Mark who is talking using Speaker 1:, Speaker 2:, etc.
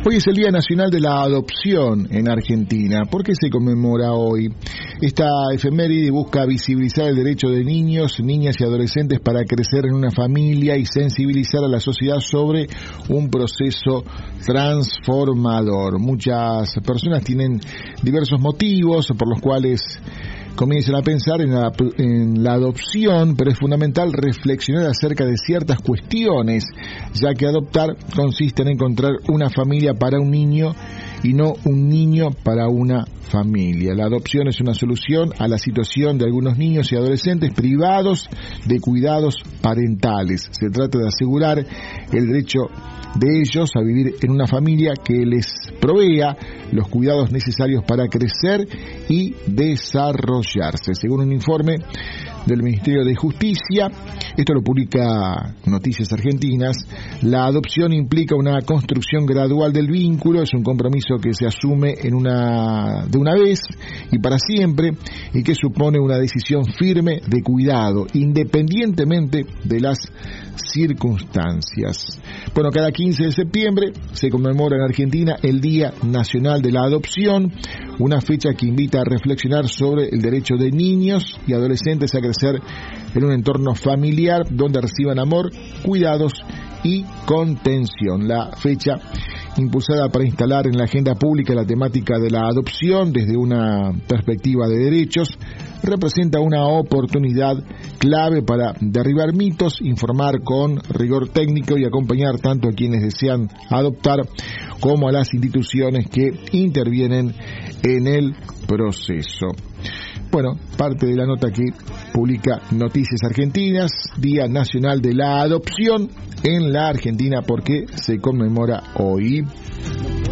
Speaker 1: Hoy es el Día Nacional de la Adopción en Argentina. ¿Por qué se conmemora hoy? Esta efeméride busca visibilizar el derecho de niños, niñas y adolescentes para crecer en una familia y sensibilizar a la sociedad sobre un proceso transformador. Muchas personas tienen diversos motivos por los cuales comienzan a pensar en la adopción, pero es fundamental reflexionar acerca de ciertas cuestiones, ya que adoptar consiste en encontrar una familia para un niño y no un niño para una familia. La adopción es una solución a la situación de algunos niños y adolescentes privados de cuidados parentales. Se trata de asegurar el derecho de ellos a vivir en una familia que les provea los cuidados necesarios para crecer y desarrollarse. Según un informe del Ministerio de Justicia, esto lo publica Noticias Argentinas, la adopción implica una construcción gradual del vínculo, es un compromiso que se asume de una vez y para siempre, y que supone una decisión firme de cuidado, independientemente de las circunstancias. Bueno, cada 15 de septiembre se conmemora en Argentina el Día Nacional de la Adopción, una fecha que invita a reflexionar sobre el derecho de niños y adolescentes a crecer en un entorno familiar donde reciban amor, cuidados y contención. La fecha impulsada para instalar en la agenda pública la temática de la adopción desde una perspectiva de derechos, representa una oportunidad clave para derribar mitos, informar con rigor técnico y acompañar tanto a quienes desean adoptar como a las instituciones que intervienen en el proceso. Bueno, parte de la nota que publica Noticias Argentinas, Día Nacional de la Adopción en la Argentina, porque se conmemora hoy.